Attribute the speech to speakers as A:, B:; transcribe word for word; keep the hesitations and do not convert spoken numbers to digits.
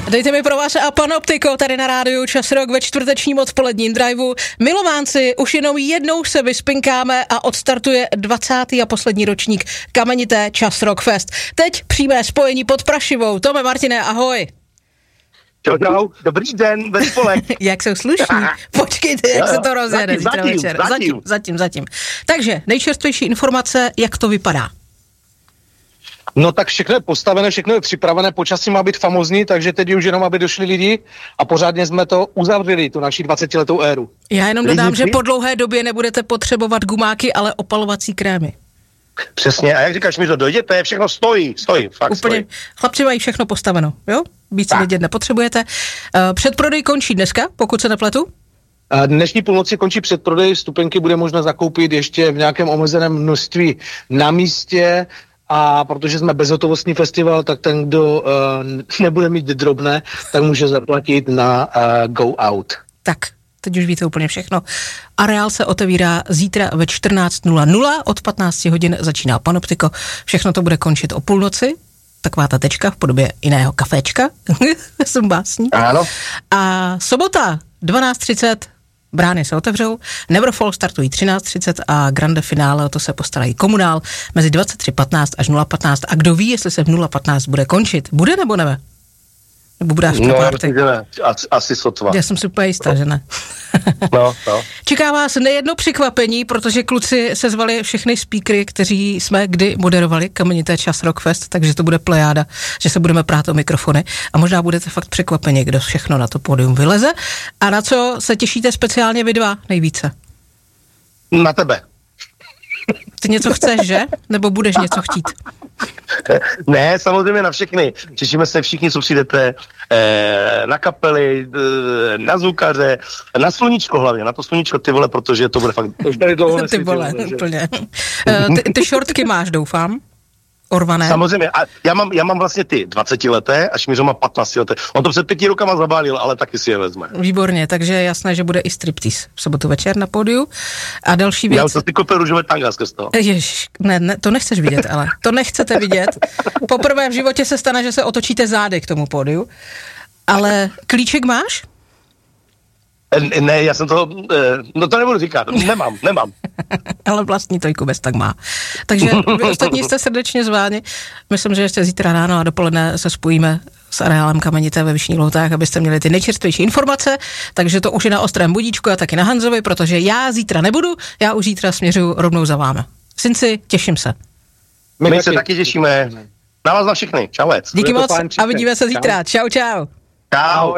A: Dejte mi pro vás a Panoptiko tady na rádiu Čas Rock ve čtvrtečním odpoledním driveu. Milovánci, už jenom jednou se vyspinkáme a odstartuje dvacátý a poslední ročník kamenité Čas Rock Fest. Teď přímé spojení pod Prašivou. Tome, Martine, ahoj.
B: Čau, čau, dobrý den, ve spolek.
A: Jak jsou slušní. Počkejte, jak jo, se to rozjede.
B: Zatím, zatím,
A: večer.
B: zatím.
A: zatím, zatím, zatím. Takže nejčerstvější informace, jak to vypadá.
B: No tak všechno je postavené, všechno je připravené, počasí má být famózní, takže teď už jenom, aby došli lidi a pořádně jsme to uzavřeli, tu naši dvacetiletou éru.
A: Já jenom dodám, že po dlouhé době nebudete potřebovat gumáky, ale opalovací krémy.
B: Přesně, a jak říkáš mi to dojde, to je všechno stojí, stojí, fakt
A: úplně,
B: stojí.
A: Chlapci mají všechno postaveno, jo? Víc si vědět nepotřebujete. Předprodej končí dneska, pokud se nepletu?
B: Dnešní půlnoci končí předprodej, stupenky bude možno zakoupit ještě v nějakém omezeném množství na místě. A protože jsme bezhotovostní festival, tak ten, kdo uh, nebude mít drobné, tak může zaplatit na uh, Go Out.
A: Tak, teď už víte úplně všechno. Areál se otevírá zítra ve čtrnáct nula nula, od patnáct hodin začíná Panoptiko. Všechno to bude končit o půlnoci, taková ta tečka v podobě jiného kaféčka. Jsem básník.
B: Ano.
A: A sobota dvanáct třicet, brány se otevřou, Neverfall startují třináct třicet a grande finále, to se postarají Komunál mezi dvacet tři patnáct až nula patnáct. A kdo ví, jestli se v nula patnáct bude končit? Bude nebo ne? Nebo bude afterparty?
B: No, ne. Asi, asi sotva.
A: Já jsem si úplně jistá, že ne.
B: No, no.
A: Čeká vás nejedno překvapení, protože kluci se zvali všechny speakery, kteří jsme kdy moderovali kamenité Čas Rock Fest, takže to bude plejáda, že se budeme prát o mikrofony a možná budete fakt překvapeni, kdo všechno na to pódium vyleze. A na co se těšíte speciálně vy dva nejvíce?
B: Na tebe.
A: Ty něco chceš, že? Nebo budeš něco chtít?
B: Ne, samozřejmě na všechny. Těšíme se všichni, co přijdete eh, na kapely, eh, na zvukaře, na sluníčko hlavně, na to sluníčko, ty vole, protože to bude fakt...
A: Ty vole, úplně. Ty, ty šortky máš, doufám? Orvané.
B: Samozřejmě, a já mám, já mám vlastně ty dvacetileté a Šmířo má patnáctileté. On to před pěti rokama zabálil, ale taky si je vezme.
A: Výborně, takže je jasné, že bude i striptease v sobotu večer na pódiu. A další věc...
B: Já už si koupil růžové tanga z toho.
A: Ježiš, ne, ne, to nechceš vidět, ale to nechcete vidět. Poprvé v životě se stane, že se otočíte zády k tomu pódiu. Ale klíček máš?
B: Ne, já jsem to, no to nebudu říkat, nemám, nemám.
A: Ale vlastní Tojku bez tak má. Takže vy ostatní jste srdečně zváni. Myslím, že ještě zítra ráno a dopoledne se spojíme s areálem Kamenité ve Vyšných Lhotách, abyste měli ty nejčerstvější informace, takže to už je na ostrém budíčku a taky na Hanzovi, protože já zítra nebudu, já už zítra směřuju rovnou za vámi. Synci, těším se.
B: My, My se taky těšíme. Na vás na všechny, čauec.
A: Díky moc a vidíme se zítra. Čau, čau.
B: Čau.